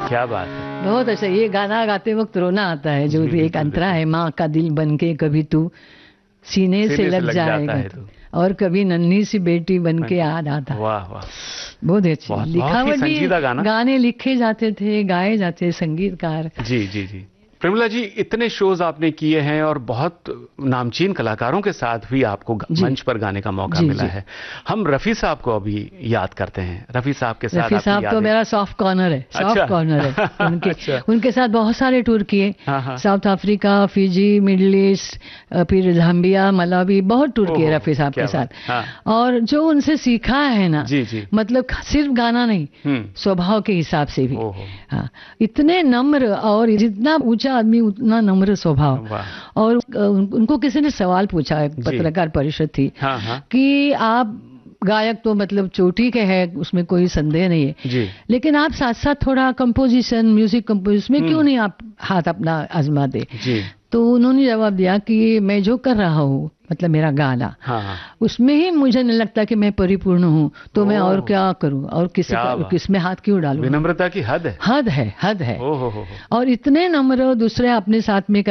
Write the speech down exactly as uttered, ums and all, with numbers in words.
क्या बात है। बहुत अच्छा, ये गाना गाते वक्त रोना आता है, जो एक अंतरा है, माँ का दिल बनके कभी तू सीने से लग जाएगा तो, और कभी नन्ही सी बेटी बनके याद आता। वाह वाह, बहुत अच्छी लिखावट भी, गाना। गाने लिखे जाते थे, गाए जाते, संगीतकार। जी जी जी। प्रेमिला जी, इतने शोज आपने किए हैं और बहुत नामचीन कलाकारों के साथ भी आपको मंच पर गाने का मौका जी, मिला जी। है। हम रफी साहब को अभी याद करते हैं। रफी साहब के साथ रफी साहब तो मेरा सॉफ्ट कॉर्नर है, सॉफ्ट अच्छा। कॉर्नर है उनके। अच्छा। उनके साथ बहुत सारे टूर किए, हाँ हाँ। South Africa, Fiji, middle east, फिर जाम्बिया, मलावी, बहुत टूर किए रफी साहब के साथ। हाँ। और जो उनसे सीखा है ना, जी जी, मतलब सिर्फ गाना नहीं, स्वभाव के हिसाब से भी। हाँ, इतने नम्र, और जितना ऊंचा आदमी उतना नम्र स्वभाव। और उनको किसी ने सवाल पूछा है, पत्रकार परिषद थी, हाँ हाँ, कि आप गायक तो मतलब चोटी के है, उसमें कोई संदेह नहीं है जी, लेकिन आप साथ साथ थोड़ा कंपोजिशन, म्यूजिक कंपोजिशन में क्यों नहीं आप हाथ अपना आजमा दे। जी। तो उन्होंने जवाब दिया कि मैं जो कर रहा हूँ, मतलब मेरा गाना, हाँ, उसमें ही मुझे नहीं लगता कि मैं परिपूर्ण हूँ, तो मैं और क्या करूँ, और किस किसमें हाथ क्यों डालूं। विनम्रता की हद है, हद है, हद है। ओ हो हो। और इतने नम्र दूसरे अपने साथ में